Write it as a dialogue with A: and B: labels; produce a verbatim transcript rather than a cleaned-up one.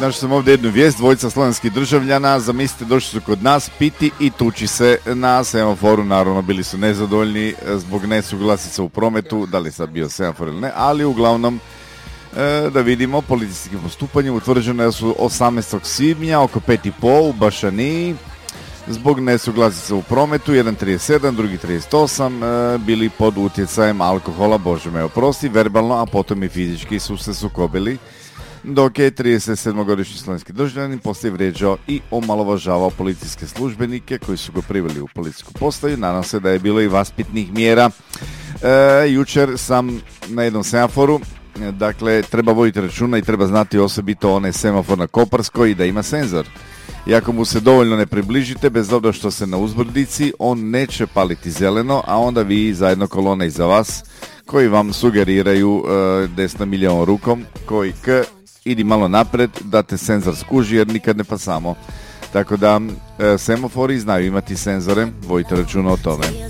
A: Našao sam ovdje jednu vijest, dvojica slovenskih državljana, zamislite, došli su kod nas piti i tuči se na semaforu, naravno bili su nezadovoljni zbog nesuglasica u prometu, da li sad bio semafor ili ne, ali uglavnom e, da vidimo policijskim postupanjem utvrđeno je su osamnaestog svibnja oko pet i pol u Bašaniji zbog nesuglasica u prometu, jedan trideset sedam, drugi trideset osam, e, bili pod utjecajem alkohola, Bože me oprosti, verbalno, a potom i fizički su se sukobili, dok je trideset sedmogodišnji slovenski državljanin poslije vrijeđao i omalovažavao policijske službenike koji su ga priveli u policijsku postaju. Nadam se da je bilo i vaspitnih mjera. E, jučer sam na jednom semaforu, dakle treba voditi računa i treba znati osobito onaj semafor na Koparskoj i da ima senzor. I ako mu se dovoljno ne približite, bez obzira što se na uzbrdici, on neće paliti zeleno, a onda vi zajedno kolona iza vas koji vam sugeriraju e, desnom miljevom rukom koji k idi malo napred da te senzor skuži jer nikad ne pasamo. Tako da e, semafori znaju imati senzore, vodite računa o tome.